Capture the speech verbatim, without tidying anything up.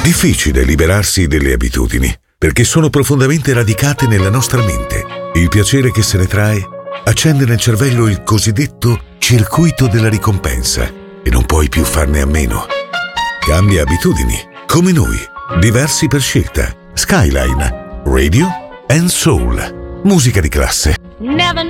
Difficile liberarsi delle abitudini, perché sono profondamente radicate nella nostra mente. Il piacere che se ne trae accende nel cervello il cosiddetto circuito della ricompensa e non puoi più farne a meno. Cambia abitudini, come noi, diversi per scelta. Skyline, Radio and Soul. Musica di classe. Never